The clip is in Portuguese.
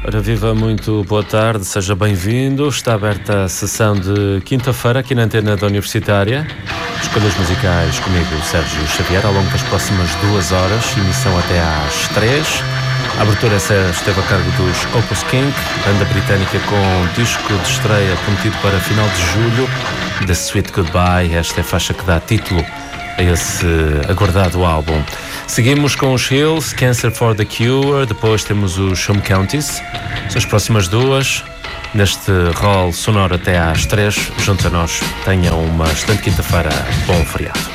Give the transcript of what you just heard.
Ora, viva, muito boa tarde, seja bem-vindo. Está aberta a sessão de quinta-feira aqui na antena da Universitária. Escolhas musicais comigo, Sérgio Xavier, ao longo das próximas 2 horas, emissão até às 3. A abertura esteve a cargo dos Opus King, banda britânica com disco de estreia prometido para final de julho, The Sweet Goodbye. Esta é a faixa que dá título a esse aguardado álbum. Seguimos com os Hills, Cancer for the Cure, depois temos os Home Counties. São as próximas 2, neste rol sonoro até às 3. Juntos a nós, tenham uma excelente quinta-feira, bom feriado.